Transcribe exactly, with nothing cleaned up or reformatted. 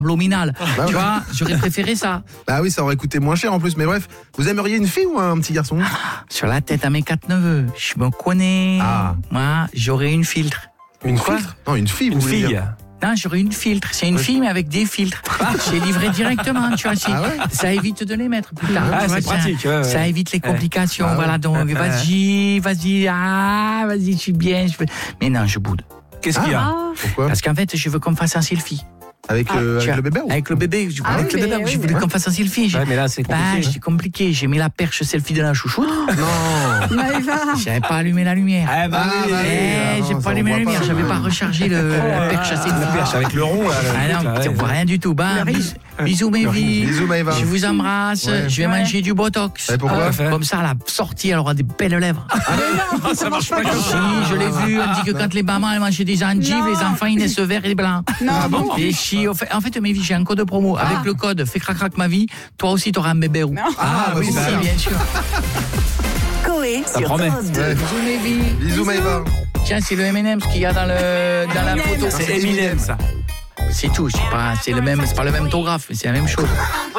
abdominal. Bah tu ouais. vois, j'aurais préféré ça. Bah oui, ça aurait coûté moins cher en plus. Mais bref, vous aimeriez une fille ou un petit garçon? Sur la tête à mes quatre neveux, je me connais. Ah. Moi, j'aurais une filtre. Une Quoi? filtre? Non, une fille, vous Une voulez fille. dire. Non, j'aurais une filtre. C'est une fille, mais avec des filtres. C'est livré directement, tu vois. c'est- Ah ouais ça évite de les mettre plus tard. Ah, tu vois, c'est ça- pratique. Ouais, ouais. Ça évite les complications. Ah ouais. Voilà, donc Ouais. vas-y, vas-y, ah, vas-y, je suis bien. Je fais- Mais non, je boude. Qu'est-ce qu'il y a? Ah, Pourquoi? Parce qu'en fait, je veux qu'on fasse un selfie. Avec, Ah, le, Tu avec vois, le bébé ou... Avec le bébé. Je, Ah avec oui, le bébé, mais je oui, voulais mais- qu'on fasse un selfie. J'ai- Ouais, mais là, c'est Bah, compliqué. c'est compliqué. J'ai mis la perche selfie de la chouchoute. Non. Maëva. J'avais pas allumé la lumière. Ah, bah, Ah, oui, bah oui. Eh, ah j'ai non, ça, pas allumé on la voit lumière. pas. J'avais pas rechargé le, la perche assez la perche avec le rond, là. le Ah truc, non, là, on ouais. voit rien du tout. Bah, Le bis- bisous mes vies. Bisous Maëva. Je vous embrasse. Ouais. Je vais Ouais. manger du botox. Et pourquoi? Ah, Comme ça, à la sortie, elle aura des belles lèvres. Mais non, ça marche pas comme Si, ça. je l'ai vu. On dit que quand les mamans elles mangeaient des endives, Non. les enfants ils naissent verts et blancs. Non, Ah bon? Et chi, en fait, en fait, mes vies, j'ai un code promo. Avec le code fais crac crac ma vie, toi aussi t'auras un bébé roux. Non. Ah, oui, Si, bah, bien sûr. Coé sur promet. Europe deux. Ouais. Bisous mes vies. Bisous Maëva. Tiens, c'est le M and M's qu'il y a dans, le, dans la M and photo. M's. C'est Eminem, ça. C'est tout. C'est pas, c'est le même, c'est pas le même autographe, mais c'est la même chose.